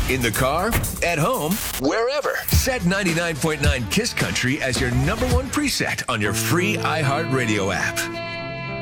In the car, at home, wherever. Set 99.9 KISS Country as your number one preset on your free iHeartRadio app.